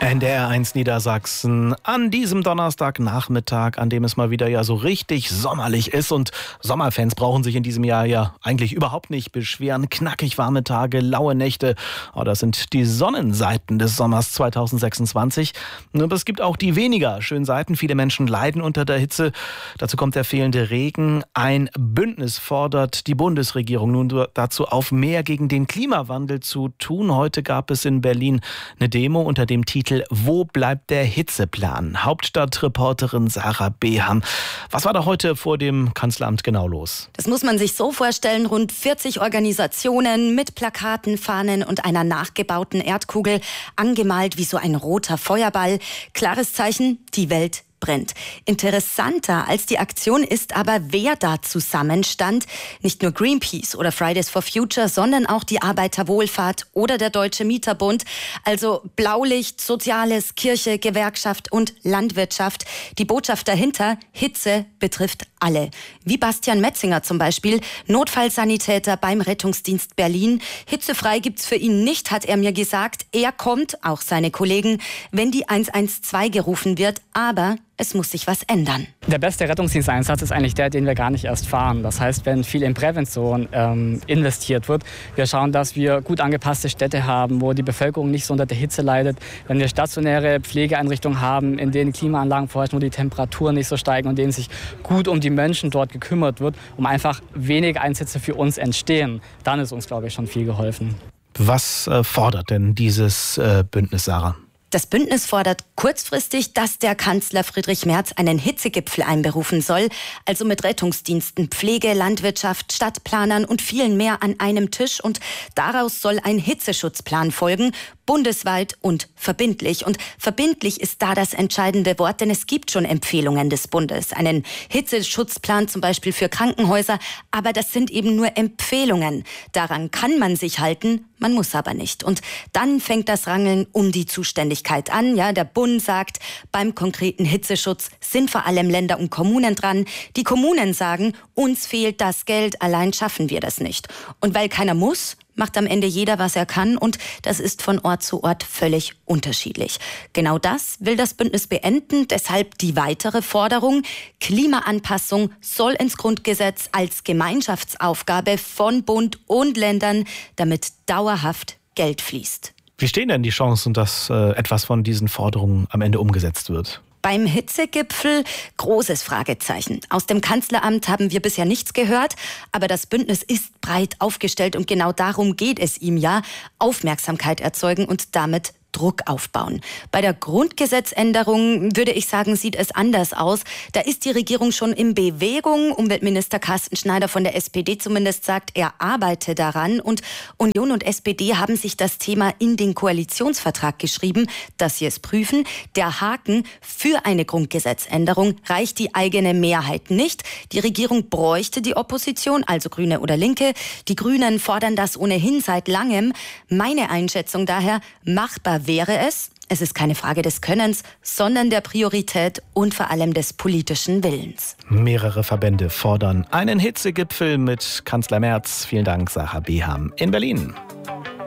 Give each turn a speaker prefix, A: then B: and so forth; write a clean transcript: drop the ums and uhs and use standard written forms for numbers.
A: NDR1 Niedersachsen an diesem Donnerstagnachmittag, an dem es mal wieder ja so richtig sommerlich ist. Und Sommerfans brauchen sich in diesem Jahr ja eigentlich überhaupt nicht beschweren. Knackig warme Tage, laue Nächte. Oh, das sind die Sonnenseiten des Sommers 2026. Aber es gibt auch die weniger schönen Seiten. Viele Menschen leiden unter der Hitze. Dazu kommt der fehlende Regen. Ein Bündnis fordert die Bundesregierung nun dazu auf, mehr gegen den Klimawandel zu tun. Heute gab es in Berlin eine Demo unter dem Titel "Wo bleibt der Hitzeplan?" Hauptstadtreporterin Sarah Beham. Was war da heute vor dem Kanzleramt genau los?
B: Das muss man sich so vorstellen, rund 40 Organisationen mit Plakaten, Fahnen und einer nachgebauten Erdkugel, angemalt wie so ein roter Feuerball. Klares Zeichen, die Welt brennt. Interessanter als die Aktion ist aber, wer da zusammenstand. Nicht nur Greenpeace oder Fridays for Future, sondern auch die Arbeiterwohlfahrt oder der Deutsche Mieterbund. Also Blaulicht, Soziales, Kirche, Gewerkschaft und Landwirtschaft. Die Botschaft dahinter: Hitze betrifft alle. Wie Bastian Metzinger zum Beispiel, Notfallsanitäter beim Rettungsdienst Berlin. Hitzefrei gibt's für ihn nicht, hat er mir gesagt. Er kommt, auch seine Kollegen, wenn die 112 gerufen wird. Aber es muss sich was ändern.
C: Der beste Rettungsdiensteinsatz ist eigentlich der, den wir gar nicht erst fahren. Das heißt, wenn viel in Prävention investiert wird, wir schauen, dass wir gut angepasste Städte haben, wo die Bevölkerung nicht so unter der Hitze leidet. Wenn wir stationäre Pflegeeinrichtungen haben, in denen Klimaanlagen vorherrschen, wo die Temperaturen nicht so steigen und denen sich gut um die Menschen dort gekümmert wird, um einfach weniger Einsätze für uns entstehen, dann ist uns, glaube ich, schon viel geholfen.
A: Was fordert denn dieses Bündnis, Sarah?
B: Das Bündnis fordert kurzfristig, dass der Kanzler Friedrich Merz einen Hitzegipfel einberufen soll, also mit Rettungsdiensten, Pflege, Landwirtschaft, Stadtplanern und vielen mehr an einem Tisch. Und daraus soll ein Hitzeschutzplan folgen, bundesweit und verbindlich. Und verbindlich ist da das entscheidende Wort, denn es gibt schon Empfehlungen des Bundes. Einen Hitzeschutzplan zum Beispiel für Krankenhäuser, aber das sind eben nur Empfehlungen. Daran kann man sich halten, man muss aber nicht. Und dann fängt das Rangeln um die Zuständigkeit an. Ja, der Bund sagt, beim konkreten Hitzeschutz sind vor allem Länder und Kommunen dran. Die Kommunen sagen, uns fehlt das Geld, allein schaffen wir das nicht. Und weil keiner muss, macht am Ende jeder, was er kann, und das ist von Ort zu Ort völlig unterschiedlich. Genau das will das Bündnis beenden, deshalb die weitere Forderung: Klimaanpassung soll ins Grundgesetz als Gemeinschaftsaufgabe von Bund und Ländern, damit dauerhaft Geld fließt.
A: Wie stehen denn die Chancen, dass etwas von diesen Forderungen am Ende umgesetzt wird?
B: Beim Hitzegipfel großes Fragezeichen. Aus dem Kanzleramt haben wir bisher nichts gehört, aber das Bündnis ist breit aufgestellt und genau darum geht es ihm ja: Aufmerksamkeit erzeugen und damit Druck aufbauen. Bei der Grundgesetzänderung würde ich sagen, sieht es anders aus. Da ist die Regierung schon in Bewegung. Umweltminister Carsten Schneider von der SPD zumindest sagt, er arbeite daran. Und Union und SPD haben sich das Thema in den Koalitionsvertrag geschrieben, dass sie es prüfen. Der Haken: für eine Grundgesetzänderung reicht die eigene Mehrheit nicht. Die Regierung bräuchte die Opposition, also Grüne oder Linke. Die Grünen fordern das ohnehin seit langem. Meine Einschätzung daher: machbar wäre es. Es ist keine Frage des Könnens, sondern der Priorität und vor allem des politischen Willens.
A: Mehrere Verbände fordern einen Hitzegipfel mit Kanzler Merz. Vielen Dank, Sarah Beham in Berlin.